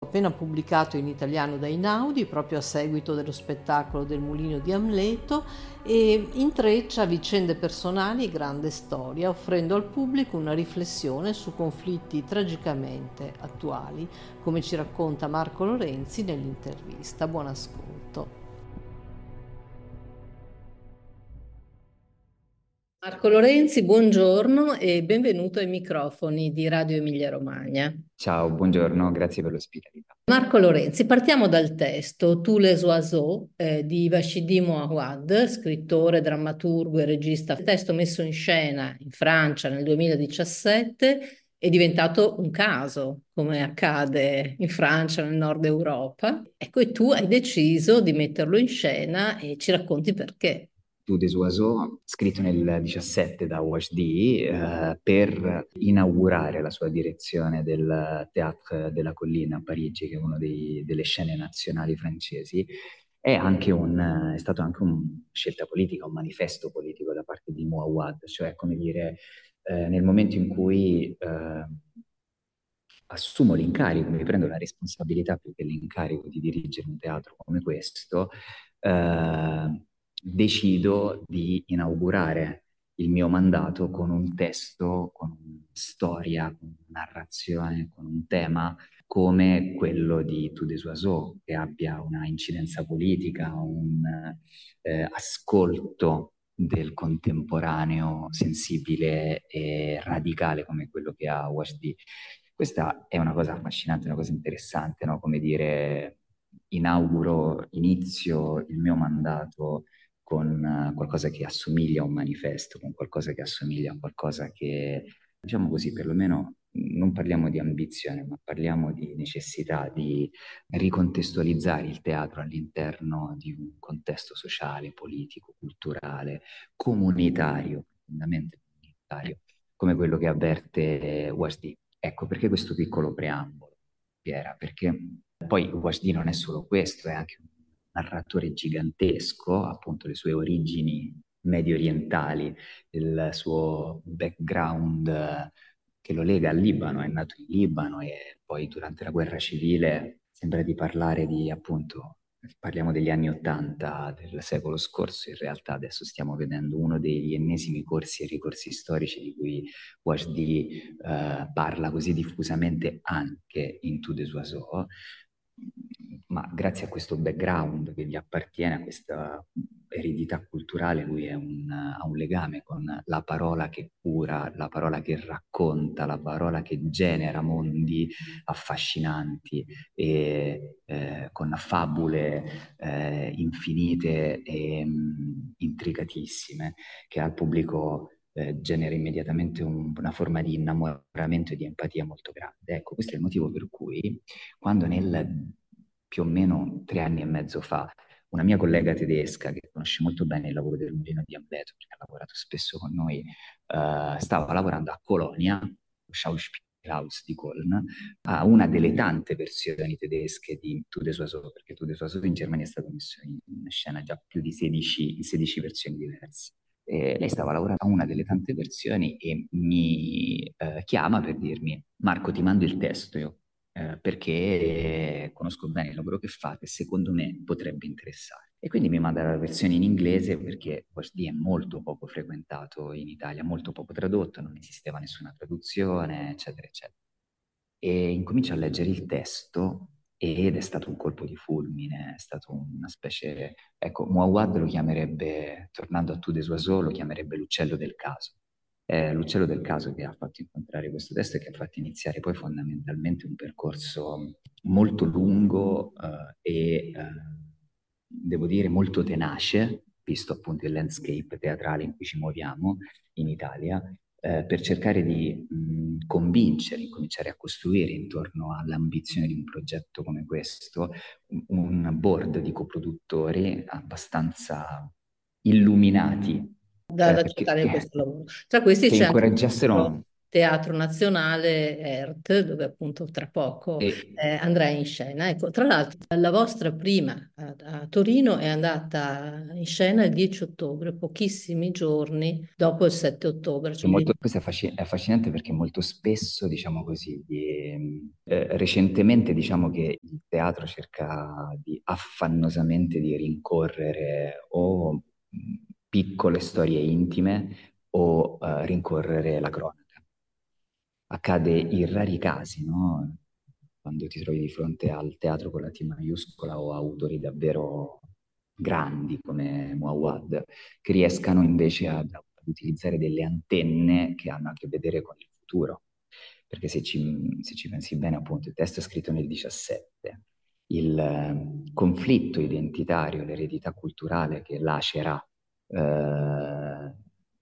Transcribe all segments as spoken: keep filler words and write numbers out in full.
appena pubblicato in italiano da Einaudi, proprio a seguito dello spettacolo del Mulino di Amleto, e intreccia vicende personali e grande storia, offrendo al pubblico una riflessione su conflitti tragicamente attuali, come ci racconta Marco Lorenzi nell'intervista. Buon ascolto. Marco Lorenzi, buongiorno e benvenuto ai microfoni di Radio Emilia Romagna. Ciao, buongiorno, grazie per l'ospitalità. Marco Lorenzi, partiamo dal testo Tous les oiseaux eh, di Vachidi Mouawad, scrittore, drammaturgo e regista. Il testo messo in scena in Francia nel duemiladiciassette è diventato un caso, come accade in Francia, nel nord Europa. Ecco, e tu hai deciso di metterlo in scena e ci racconti perché. Tu des Oiseaux, scritto nel diciassette da Wajdi, eh, per inaugurare la sua direzione del Théâtre de la Colline a Parigi, che è una delle scene nazionali francesi, è, anche un, è stato anche una scelta politica, un manifesto politico da parte di Mouawad, cioè come dire, eh, nel momento in cui eh, assumo l'incarico, mi prendo la responsabilità più che l'incarico di dirigere un teatro come questo, eh, decido di inaugurare il mio mandato con un testo, con una storia, con una narrazione, con un tema come quello di Tous des Oiseaux, che abbia una incidenza politica, un eh, ascolto del contemporaneo sensibile e radicale come quello che ha Wajdi. Questa è una cosa affascinante, una cosa interessante, no? Come dire, inauguro, inizio il mio mandato con eh, qualcosa che assomiglia a un manifesto, con qualcosa che assomiglia a qualcosa che, diciamo così, perlomeno non parliamo di ambizione, ma parliamo di necessità di ricontestualizzare il teatro all'interno di un contesto sociale, politico, culturale, comunitario, profondamente comunitario, come quello che avverte Wajdi. Ecco, perché questo piccolo preambolo, Piera? Perché poi Wajdi non è solo questo, è anche un narratore gigantesco, appunto le sue origini medio orientali, il suo background eh, che lo lega al Libano, è nato in Libano e poi durante la guerra civile sembra di parlare di, appunto, parliamo degli anni Ottanta del secolo scorso, in realtà adesso stiamo vedendo uno degli ennesimi corsi e ricorsi storici di cui Wajdi eh, parla così diffusamente anche in Tous des Oiseaux, ma grazie a questo background che gli appartiene, a questa eredità culturale, lui è un, ha un legame con la parola che cura, la parola che racconta, la parola che genera mondi affascinanti e eh, con fabule eh, infinite e mh, intricatissime che al pubblico eh, genera immediatamente un- una forma di innamoramento e di empatia molto grande. Ecco, questo è il motivo per cui quando nel più o meno tre anni e mezzo fa una mia collega tedesca che conosce molto bene il lavoro del Mulino di Amleto, perché ha lavorato spesso con noi, eh, stava lavorando a Colonia, Schauspielhaus di Köln, a una delle tante versioni tedesche di Tous des Oiseaux, perché Tous des Oiseaux in Germania è stato messo in, in scena già più di sedici, in sedici versioni diverse. E lei stava lavorando a una delle tante versioni e mi eh, chiama per dirmi: Marco, ti mando il testo. Io, eh, perché conosco bene il lavoro che fate e secondo me potrebbe interessare. E quindi mi manda la versione in inglese perché Washdi è molto poco frequentato in Italia, molto poco tradotto, non esisteva nessuna traduzione, eccetera, eccetera. E incomincio a leggere il testo ed è stato un colpo di fulmine, è stato una specie... Ecco, Muawad lo chiamerebbe, tornando a Tu de Soissons, lo chiamerebbe l'uccello del caso. È l'uccello del caso che ha fatto incontrare questo testo e che ha fatto iniziare poi fondamentalmente un percorso molto lungo eh, e eh, devo dire molto tenace, visto appunto il landscape teatrale in cui ci muoviamo in Italia, eh, per cercare di mh, convincere, incominciare a costruire intorno all'ambizione di un progetto come questo un, un board di coproduttori abbastanza illuminati, Da, eh, da perché accettare eh, questo lavoro. Tra questi che c'è anche il incoraggiassero. Teatro Nazionale E R T, dove appunto tra poco E eh, andrai in scena. Ecco, tra l'altro, la vostra prima a, a Torino è andata in scena il dieci ottobre, pochissimi giorni dopo il sette ottobre. È molto- questo è, affasci- è affascinante perché molto spesso, diciamo così, di- eh, recentemente diciamo che il teatro cerca di affannosamente di rincorrere o mh, piccole storie intime o eh, rincorrere la cronaca. Accade in rari casi, no? Quando ti trovi di fronte al teatro con la T maiuscola o autori davvero grandi come Muawad, che riescano invece ad, ad utilizzare delle antenne che hanno a che vedere con il futuro. Perché se ci, se ci pensi bene, appunto, il testo è scritto nel diciassette, il eh, conflitto identitario, l'eredità culturale che lacera eh,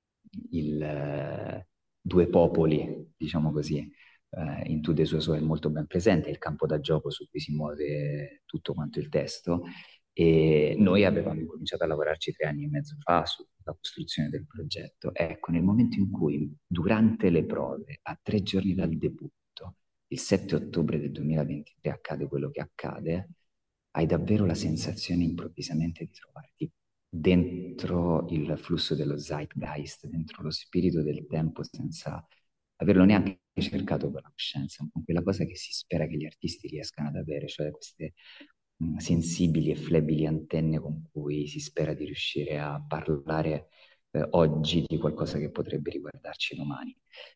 il, eh, due popoli, diciamo così, eh, in Tutte sue sue è molto ben presente, il campo da gioco su cui si muove tutto quanto il testo. E noi avevamo cominciato a lavorarci tre anni e mezzo fa sulla costruzione del progetto. Ecco, nel momento in cui, durante le prove, a tre giorni dal debutto, il sette ottobre del duemilaventitré accade quello che accade, hai davvero la sensazione improvvisamente di trovarti dentro il flusso dello zeitgeist, dentro lo spirito del tempo, senza averlo neanche cercato con la coscienza, con quella cosa che si spera che gli artisti riescano ad avere, cioè queste mh, sensibili e flebili antenne con cui si spera di riuscire a parlare eh, oggi di qualcosa che potrebbe riguardarci domani.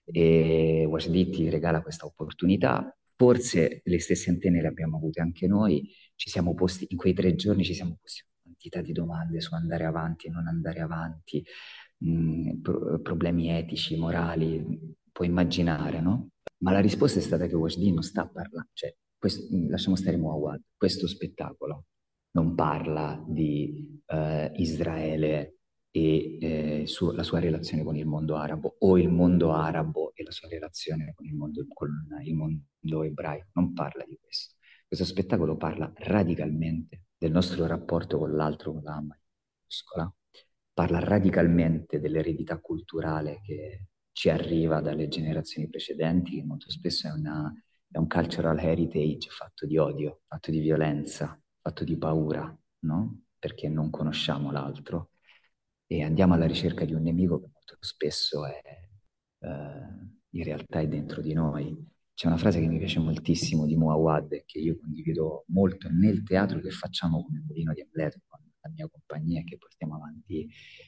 E Wajdi ti regala questa opportunità. Forse le stesse antenne le abbiamo avute anche noi, ci siamo posti, in quei tre giorni ci siamo posti una quantità di domande su andare avanti e non andare avanti, mh, pro- problemi etici, morali, puoi immaginare, no? Ma la risposta è stata che Wajdi non sta parlando, cioè, questo- lasciamo stare Muawad, questo spettacolo non parla di eh, Israele e eh, su- la sua relazione con il mondo arabo o il mondo arabo e la sua relazione con il mondo, con il mondo ebraico, non parla di questo. Questo spettacolo parla radicalmente del nostro rapporto con l'altro, con la maiuscola, parla radicalmente dell'eredità culturale che ci arriva dalle generazioni precedenti, che molto spesso è, una, è un cultural heritage fatto di odio, fatto di violenza, fatto di paura, no? Perché non conosciamo l'altro e andiamo alla ricerca di un nemico che molto spesso è, eh, in realtà è dentro di noi. C'è una frase che mi piace moltissimo di Muawad e che io condivido molto nel teatro che facciamo come Mulino di Amleto con la mia compagnia e che portiamo avanti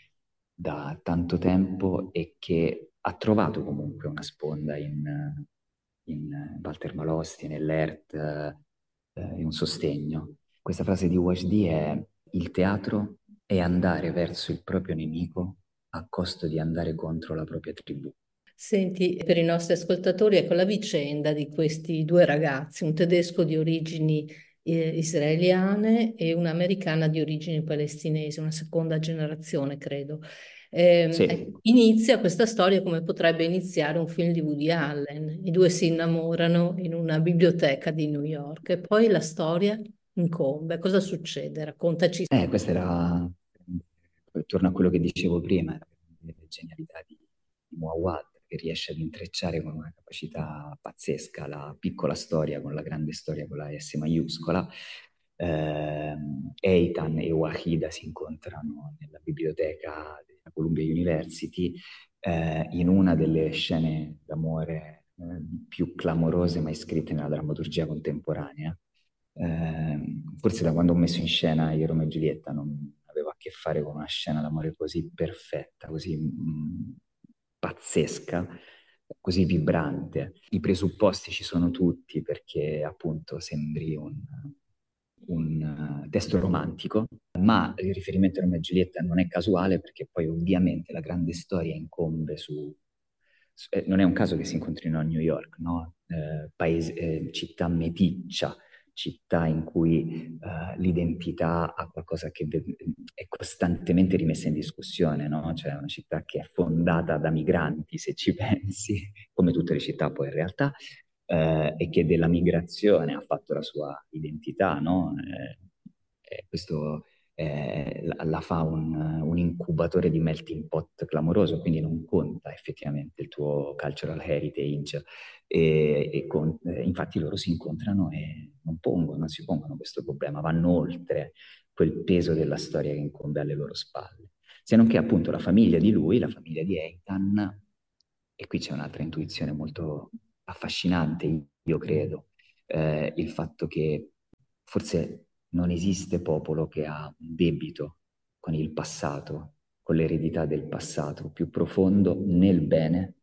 da tanto tempo e che ha trovato comunque una sponda in, in Walter Malosti, nell'E R T, eh, in un sostegno. Questa frase di Wajdi è: il teatro è andare verso il proprio nemico a costo di andare contro la propria tribù. Senti, per i nostri ascoltatori, ecco la vicenda di questi due ragazzi, un tedesco di origini eh, israeliane e un'americana di origini palestinesi, una seconda generazione, credo. Ehm, ecco, Sì, inizia questa storia come potrebbe iniziare un film di Woody Allen. I due si innamorano in una biblioteca di New York e poi la storia incombe. Cosa succede? Raccontaci. eh, questa era, torno a quello che dicevo prima, la genialità di, di Muawad, che riesce ad intrecciare con una capacità pazzesca la piccola storia con la grande storia con la S maiuscola. Eh, Eitan e Wahida si incontrano nella biblioteca della Columbia University eh, in una delle scene d'amore eh, più clamorose mai scritte nella drammaturgia contemporanea. Eh, forse da quando ho messo in scena Io, Romeo e Giulietta non avevo a che fare con una scena d'amore così perfetta, così mh, pazzesca, così vibrante. I presupposti ci sono tutti perché appunto sembri un, un uh, testo romantico, ma il riferimento a Romeo e Giulietta non è casuale perché poi ovviamente la grande storia incombe su... su- eh, non è un caso che si incontrino a New York, no? Eh, paese, eh, città meticcia, città in cui uh, l'identità ha qualcosa che è costantemente rimessa in discussione, no? Cioè è una città che è fondata da migranti, se ci pensi, come tutte le città poi in realtà, eh, e che della migrazione ha fatto la sua identità, no? Eh, eh, questo eh, la, la fa un, un incubatore di melting pot clamoroso, quindi non conta effettivamente il tuo cultural heritage. E, e con- eh, infatti loro si incontrano e non pongono, non si pongono questo problema, vanno oltre quel peso della storia che incombe alle loro spalle. Se non che appunto la famiglia di lui, la famiglia di Eitan, e qui c'è un'altra intuizione molto affascinante, io credo, eh, il fatto che forse non esiste popolo che ha un debito con il passato, con l'eredità del passato più profondo nel bene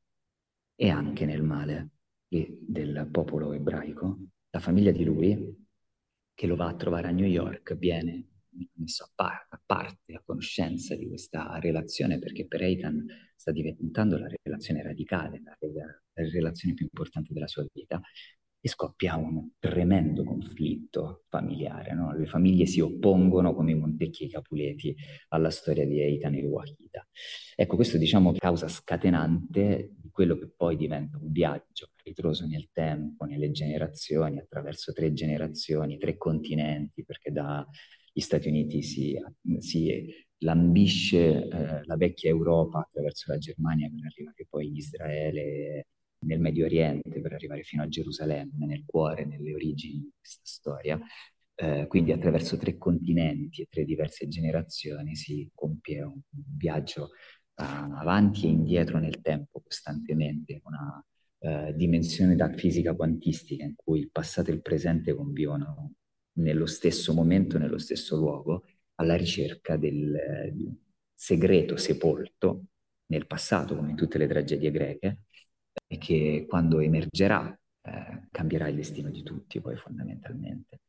e anche nel male e del popolo ebraico. La famiglia di lui, che lo va a trovare a New York, viene messo a, par- a parte, a conoscenza di questa relazione, perché per Eitan sta diventando la relazione radicale, la, la relazione più importante della sua vita, e scoppia un tremendo conflitto familiare, no? Le famiglie si oppongono come i Montecchi e i Capuleti alla storia di Eitan e Wahida. Ecco, questo diciamo causa scatenante di quello che poi diventa un viaggio a ritroso nel tempo, nelle generazioni, attraverso tre generazioni, tre continenti, perché dagli Stati Uniti si, si lambisce eh, la vecchia Europa attraverso la Germania per arrivare poi in Israele, nel Medio Oriente, per arrivare fino a Gerusalemme, nel cuore, nelle origini di questa storia. Eh, quindi attraverso tre continenti e tre diverse generazioni si compie un viaggio uh, avanti e indietro nel tempo costantemente, una uh, dimensione da fisica quantistica in cui il passato e il presente convivono nello stesso momento, nello stesso luogo, alla ricerca del eh, segreto sepolto nel passato, come in tutte le tragedie greche, e che quando emergerà eh, cambierà il destino di tutti, poi fondamentalmente.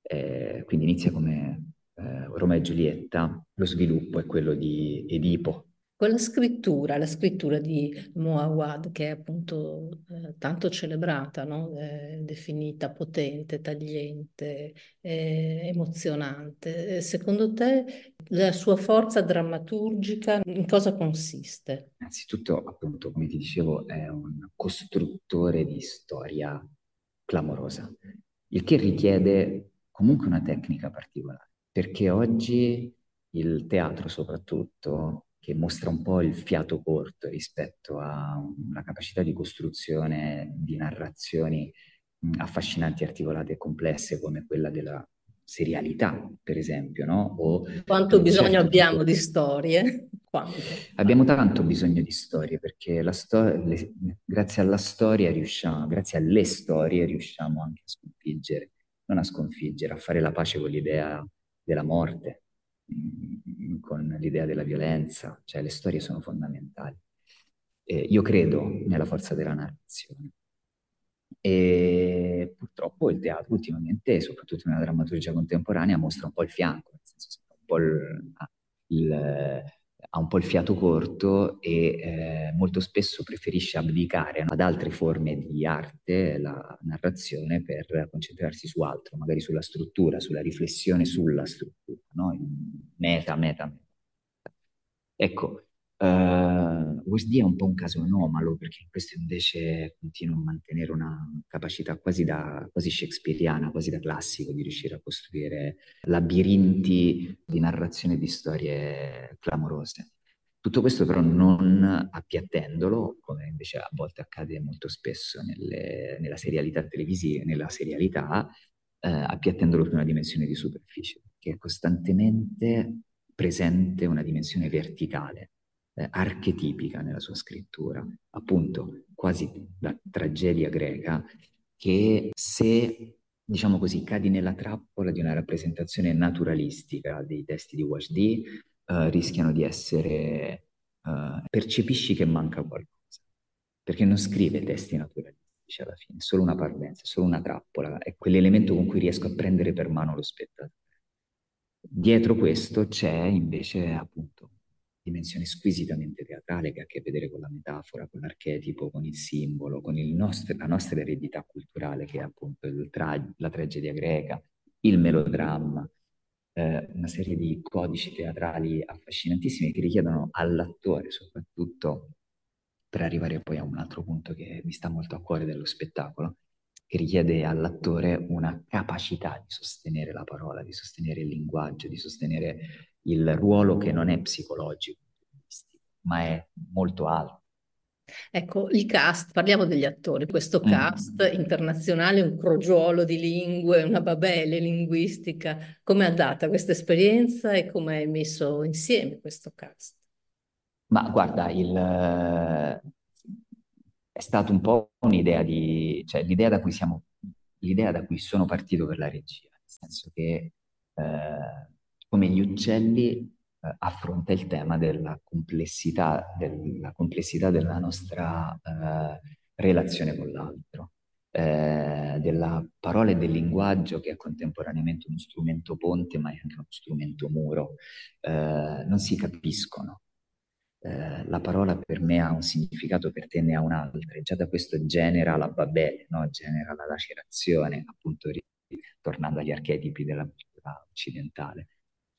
Eh, quindi inizia come eh, Romeo e Giulietta, lo sviluppo è quello di Edipo. Quella scrittura, la scrittura di Muawad, che è appunto eh, tanto celebrata, no? Eh, definita potente, tagliente, eh, emozionante. Eh, Secondo te la sua forza drammaturgica in cosa consiste? Innanzitutto, appunto, come ti dicevo, è un costruttore di storia clamorosa, il che richiede comunque una tecnica particolare, perché oggi il teatro soprattutto, che mostra un po' il fiato corto rispetto a una capacità di costruzione di narrazioni mh, affascinanti, articolate e complesse come quella della serialità, per esempio, no? O di Quanto un bisogno certo tipo. abbiamo di storie? Quanto? Abbiamo tanto bisogno di storie perché la sto- le- grazie alla storia riusciamo, grazie alle storie riusciamo anche a sconfiggere, non a sconfiggere, a fare la pace con l'idea della morte, mm, con l'idea della violenza, cioè le storie sono fondamentali. Eh, io credo nella forza della narrazione. E purtroppo il teatro ultimamente, soprattutto nella drammaturgia contemporanea, mostra un po' il fianco, nel senso sembra un po' il, ha il- ha un po' il fiato corto e eh, molto spesso preferisce abdicare ad altre forme di arte, la narrazione, per concentrarsi su altro, magari sulla struttura, sulla riflessione sulla struttura, no? Il Meta, meta, meta. Ecco, Uh, West è un po' un caso anomalo perché questo invece continua a mantenere una capacità quasi da quasi shakespeariana, quasi da classico di riuscire a costruire labirinti di narrazione di storie clamorose. Tutto questo però non appiattendolo, come invece a volte accade molto spesso nelle- nella serialità televisiva, nella serialità, eh, appiattendolo su una dimensione di superficie, che è costantemente presente una dimensione verticale eh, archetipica nella sua scrittura, appunto quasi da tragedia greca, che se, diciamo così, cadi nella trappola di una rappresentazione naturalistica dei testi di Wajdi, eh, rischiano di essere, eh, percepisci che manca qualcosa, perché non scrive testi naturalistici alla fine, è solo una parvenza, è solo una trappola, è quell'elemento con cui riesco a prendere per mano lo spettatore. Dietro questo c'è invece appunto dimensione squisitamente teatrale che ha a che vedere con la metafora, con l'archetipo, con il simbolo, con il nostro- la nostra eredità culturale che è appunto il tra- la tragedia greca, il melodramma, eh, una serie di codici teatrali affascinantissimi che richiedono all'attore soprattutto per arrivare poi a un altro punto che mi sta molto a cuore dello spettacolo, che richiede all'attore una capacità di sostenere la parola, di sostenere il linguaggio, di sostenere il ruolo che non è psicologico, ma è molto alto. Ecco, il cast, parliamo degli attori, questo cast Mm. internazionale, un crogiolo di lingue, una babele linguistica. Come è andata questa esperienza e come hai messo insieme questo cast? Ma guarda, il, eh, è stato un po' un'idea di, cioè l'idea da cui siamo, l'idea da cui sono partito per la regia, nel senso che eh, come gli uccelli eh, affronta il tema della complessità, della complessità della nostra eh, relazione con l'altro, eh, della parola e del linguaggio che è contemporaneamente uno strumento ponte, ma è anche uno strumento muro. Eh, non si capiscono. Eh, la parola per me ha un significato, per te ne ha un altro, e già da questo genera la Babele, no? Genera la lacerazione, appunto ri- tornando agli archetipi della cultura occidentale.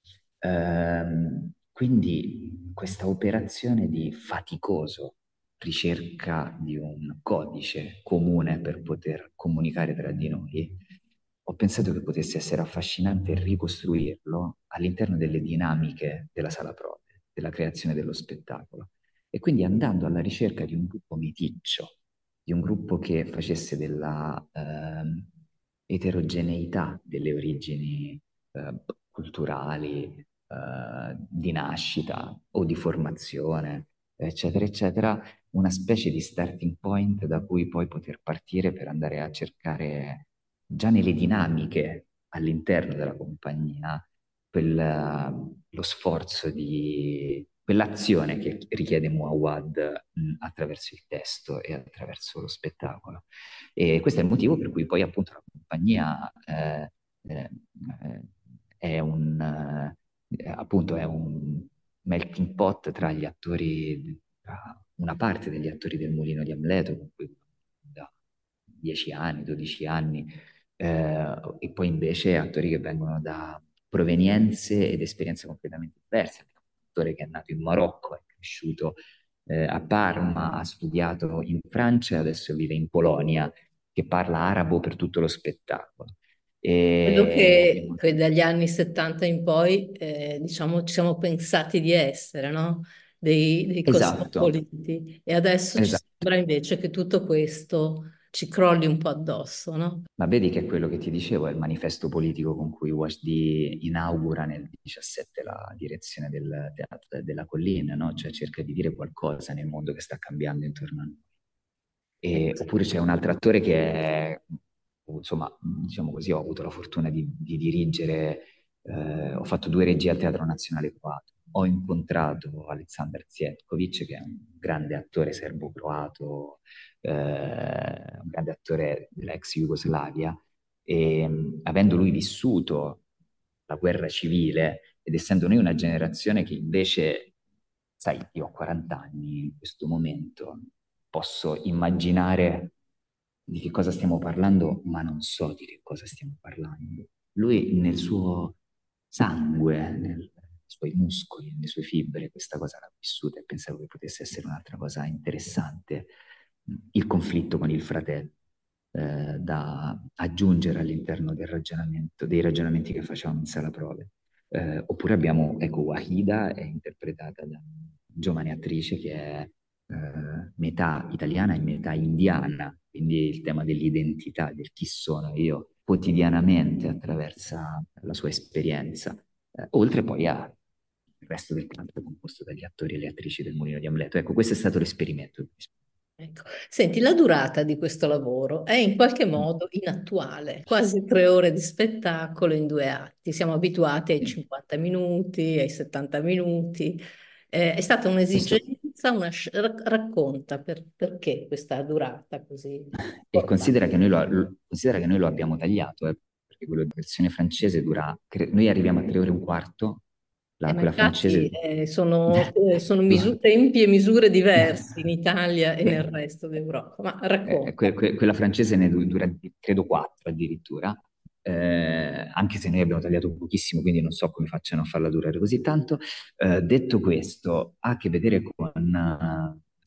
Ehm, quindi questa operazione di faticoso ricerca di un codice comune per poter comunicare tra di noi, ho pensato che potesse essere affascinante ricostruirlo all'interno delle dinamiche della sala prove, della creazione dello spettacolo. E quindi andando alla ricerca di un gruppo meticcio, di un gruppo che facesse della ehm, eterogeneità delle origini eh, culturali, eh, di nascita o di formazione, eccetera, eccetera, una specie di starting point da cui poi poter partire per andare a cercare già nelle dinamiche all'interno della compagnia quel, lo sforzo di quell'azione che richiede Muawad mh, attraverso il testo e attraverso lo spettacolo. E questo è il motivo per cui poi appunto la compagnia eh, eh, eh, è un, eh, appunto è un melting pot tra gli attori, tra una parte degli attori del Mulino di Amleto, con cui da dieci anni, dodici anni, eh, e poi invece attori che vengono da provenienze ed esperienze completamente diverse. Abbiamo un attore che è nato in Marocco, è cresciuto eh, a Parma, ha studiato in Francia e adesso vive in Polonia, che parla arabo per tutto lo spettacolo. Quello E che, abbiamo... che dagli anni settanta in poi, eh, diciamo, ci siamo pensati di essere, no? Dei, dei Esatto, cosmopoliti. E adesso ci esatto. sembra invece che tutto questo ci crolli un po' addosso, no? Ma vedi che è quello che ti dicevo, è il manifesto politico con cui Washdi inaugura nel diciassette la direzione del Teatro della Collina, no? Cioè cerca di dire qualcosa nel mondo che sta cambiando intorno a noi. E- Ecco. oppure c'è un altro attore che è, insomma, diciamo così, ho avuto la fortuna di, di dirigere, eh, ho fatto due regie al Teatro Nazionale Croato. Ho incontrato Aleksandar Cvjetković, che è un grande attore serbo-croato, eh, un grande attore dell'ex Jugoslavia, e mh, avendo lui vissuto la guerra civile ed essendo noi una generazione che invece, sai, io ho quaranta anni in questo momento, posso immaginare di che cosa stiamo parlando, ma non so di che cosa stiamo parlando. Lui nel suo sangue, nei suoi muscoli, nelle sue fibre, questa cosa l'ha vissuta e pensavo che potesse essere un'altra cosa interessante, il conflitto con il fratello, eh, da aggiungere all'interno del ragionamento, dei ragionamenti che facevamo in sala prove. Eh, oppure abbiamo, ecco, Wahida, è interpretata da una giovane attrice che è eh, metà italiana e metà indiana, quindi il tema dell'identità, del chi sono io, quotidianamente attraverso la sua esperienza, eh, oltre poi al resto del canto composto dagli attori e le attrici del Mulino di Amleto. Ecco, questo è stato l'esperimento. Ecco. Senti, la durata di questo lavoro è in qualche modo inattuale, quasi tre ore di spettacolo in due atti. Siamo abituati ai Sì. cinquanta minuti, ai settanta minuti. Eh, è stata Questo, un'esigenza, una sc- rac- racconta per- perché questa durata così e importante. considera che noi lo, lo- considera che noi lo abbiamo tagliato, eh, perché quello di versione francese dura, cre- noi arriviamo a tre ore e un quarto, Eh, la- ma quella infatti francese... eh, sono, eh, sono misu- tempi e misure diversi in Italia e nel resto d'Europa. Ma Eh, racconta. que- que- quella francese ne du- dura, credo quattro addirittura, eh, anche se noi abbiamo tagliato pochissimo, quindi non so come facciano a farla durare così tanto. Eh, detto questo, ha a che vedere con, eh,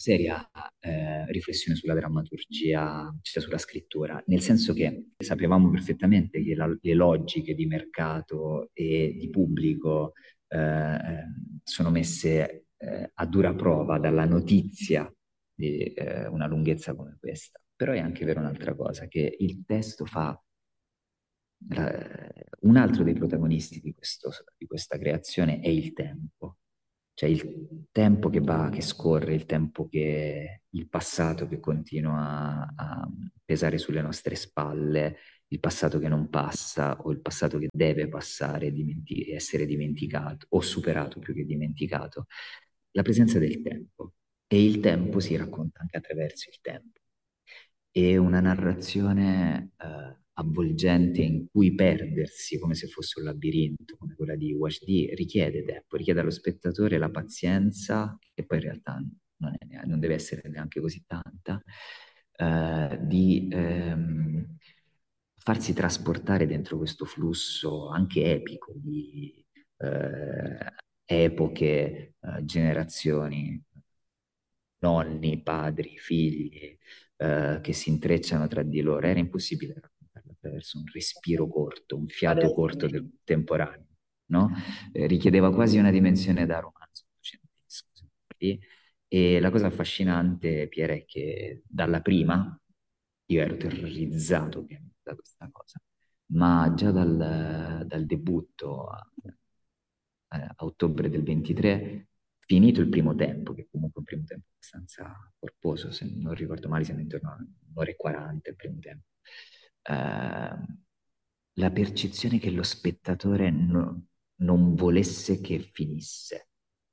seria eh, riflessione sulla drammaturgia, cioè sulla scrittura, nel senso che sapevamo perfettamente che la- le logiche di mercato e di pubblico eh, eh, sono messe eh, a dura prova dalla notizia di eh, una lunghezza come questa. Però è anche vero un'altra cosa, che il testo fa la- un altro dei protagonisti di questo- di questa creazione è il tempo, cioè il tempo che va, che scorre, il tempo che, il passato che continua a pesare sulle nostre spalle, il passato che non passa o il passato che deve passare e dimenti- essere dimenticato o superato più che dimenticato. La presenza del tempo. E il tempo si racconta anche attraverso il tempo. E una narrazione eh, avvolgente in cui perdersi come se fosse un labirinto, come quella di Washdi, richiede tempo, richiede allo spettatore la pazienza, che poi in realtà non, è neanche- non deve essere neanche così tanta, eh, di ehm, farsi trasportare dentro questo flusso anche epico di eh, epoche, eh, generazioni, nonni, padri, figli, eh, che si intrecciano tra di loro. Era impossibile raccontarlo attraverso un respiro corto, un fiato corto del Palesemente. temporaneo, no? Eh, richiedeva quasi una dimensione da romanzo ottocentesco. Sì. E la cosa affascinante, Piera, è che dalla prima io ero terrorizzato ovviamente da questa cosa, ma già dal, dal debutto a, a ottobre del ventitré, finito il primo tempo, che comunque è un primo tempo abbastanza corposo, se non ricordo male siamo intorno a un'ora e quaranta il primo tempo, eh, la percezione che lo spettatore no- non volesse che finisse,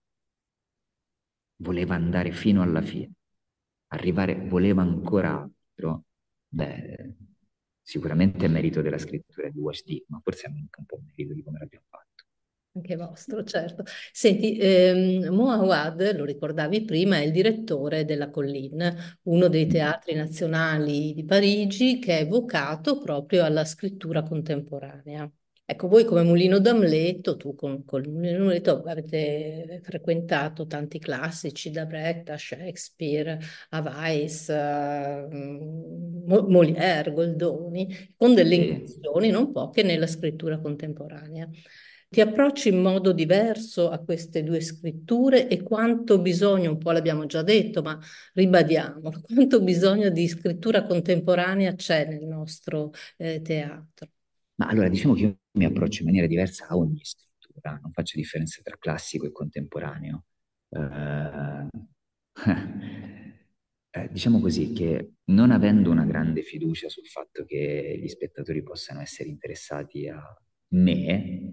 voleva andare fino alla fine, arrivare, voleva ancora altro, beh, sicuramente è merito della scrittura di Washdi, ma forse è anche un po' merito di come l'abbiamo fatto. Anche vostro, certo. Senti, ehm, Mo Awad, lo ricordavi prima, è il direttore della Colline, uno dei Mm. teatri nazionali di Parigi che è vocato proprio alla scrittura contemporanea. Ecco, voi come Mulino d'Amleto, tu con, con il Mulino d'Amleto avete frequentato tanti classici, da Brecht a Shakespeare, a Weiss, a mm, Mo- Molière, Goldoni, con delle Sì. incursioni non poche nella scrittura contemporanea. Ti approcci in modo diverso a queste due scritture e quanto bisogno, un po' l'abbiamo già detto, ma ribadiamolo, quanto bisogno di scrittura contemporanea c'è nel nostro eh, teatro? Ma allora diciamo che io mi approccio in maniera diversa a ogni scrittura, non faccio differenza tra classico e contemporaneo. Eh, eh, diciamo così che non avendo una grande fiducia sul fatto che gli spettatori possano essere interessati a me,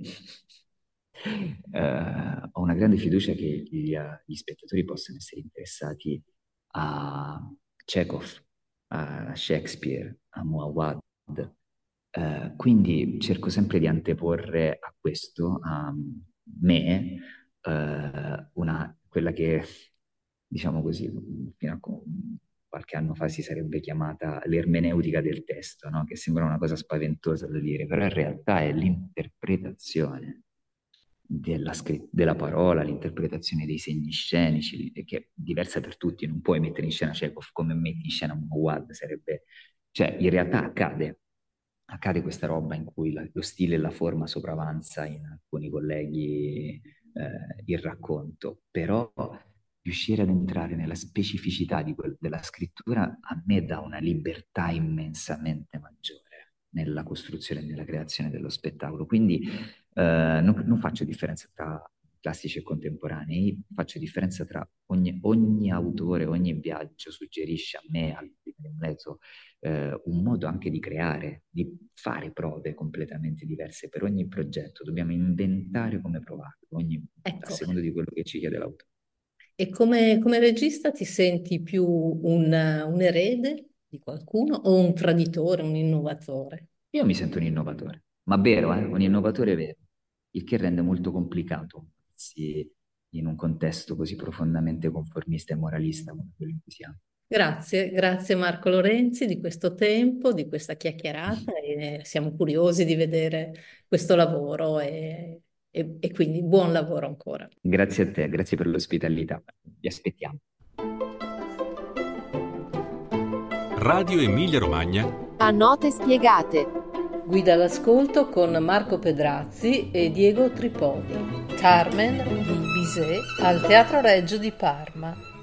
eh, ho una grande fiducia che gli, gli spettatori possano essere interessati a Chekhov, a Shakespeare, a Muawad. Eh, quindi cerco sempre di anteporre a questo, a me, eh, una, quella che, diciamo così, fino a co- qualche anno fa si sarebbe chiamata l'ermeneutica del testo, no? Che sembra una cosa spaventosa da dire, però in realtà è l'interpretazione della, scri- della parola, l'interpretazione dei segni scenici, che è diversa per tutti, non puoi mettere in scena Chekhov come metti in scena Mouawad, sarebbe... Cioè, in realtà accade, accade questa roba in cui la- lo stile e la forma sopravanza in alcuni colleghi eh, il racconto, però riuscire ad entrare nella specificità di quel- della scrittura a me dà una libertà immensamente maggiore nella costruzione e nella creazione dello spettacolo. Quindi eh, non, non faccio differenza tra classici e contemporanei, faccio differenza tra ogni, ogni autore, ogni viaggio suggerisce a me, al Leto, eh, un modo anche di creare, di fare prove completamente diverse per ogni progetto. Dobbiamo inventare come provarlo, ogni, a Ecco, seconda di quello che ci chiede l'autore. e come, come regista ti senti più un, un erede di qualcuno o un traditore, un innovatore? Io mi sento un innovatore, ma vero, eh? Un innovatore vero, il che rende molto complicato muoversi in un contesto così profondamente conformista e moralista come quello in cui siamo. Grazie, grazie Marco Lorenzi di questo tempo, di questa chiacchierata e siamo curiosi di vedere questo lavoro e, e e quindi buon lavoro ancora. Grazie a te, grazie per l'ospitalità. Vi aspettiamo. Radio Emilia Romagna. A note spiegate. Guida all'ascolto con Marco Pedrazzi e Diego Tripodi. Carmen di Bizet al Teatro Regio di Parma.